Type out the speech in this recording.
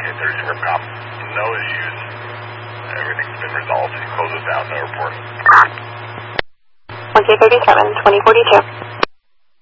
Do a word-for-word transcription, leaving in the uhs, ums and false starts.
K thirty-seven cop. No issues. Everything's been resolved. Close this out. No report. one K thirty-seven, twenty forty-two.